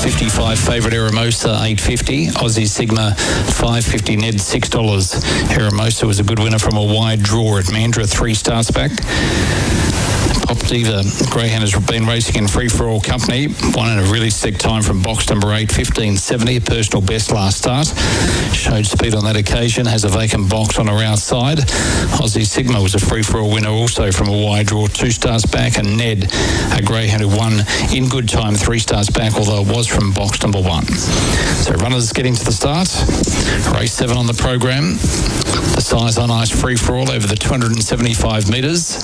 $6.55. Favourite Eramosa, $8.50. Aussie Sigma, $5.50. Ned, $6. Eramosa was a good winner from a wide draw at Mandurah, 3 starts back. Pop Diva Greyhound has been racing in free-for-all company. Won in a really sick time from box number 8, 15.70, a personal best last start. Showed speed on that occasion, has a vacant box on her outside. Aussie Sigma was a free-for-all winner also from a wide draw, 2 starts back. And Ned, a Greyhound who won in good time, 3 starts back, although it was from box number 1. So runners getting to the start. Race 7 on the program. The size on ice free-for-all over the 275 metres.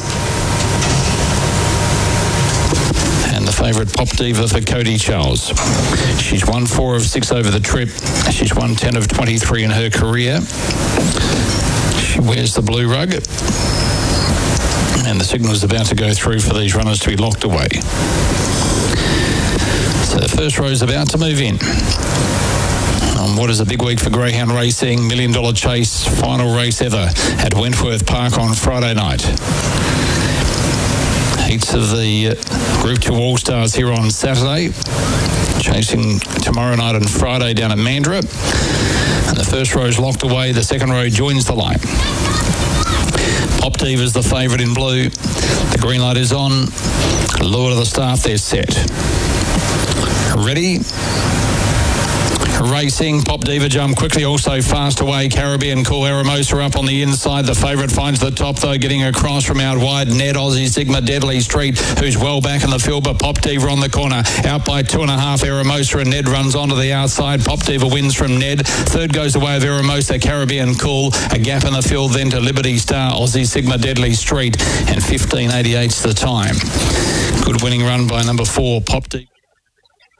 And the favourite Pop Diva for Cody Charles. She's won 4 of 6 over the trip. She's won 10 of 23 in her career. She wears the blue rug. And the signal is about to go through for these runners to be locked away. So the first row is about to move in. On what is a big week for greyhound racing, $1 Million Chase, final race ever at Wentworth Park on Friday night. Heats of the Group 2 All-Stars here on Saturday. Chasing tomorrow night and Friday down at Mandurah. And the first row is locked away. The second row joins the line. Pop Diva's the favourite in blue. The green light is on. Lure to the start. They're set. Ready? Racing, Pop Diva jump quickly, also fast away. Caribbean Cool, Eramosa up on the inside. The favourite finds the top though, getting across from out wide. Ned, Aussie Sigma, Deadly Street, who's well back in the field, but Pop Diva on the corner. Out by 2.5, Eramosa, and Ned runs onto the outside. Pop Diva wins from Ned. Third goes the way of Eramosa, Caribbean Cool. A gap in the field then to Liberty Star, Aussie Sigma, Deadly Street, and 15.88's the time. Good winning run by number 4, Pop Diva.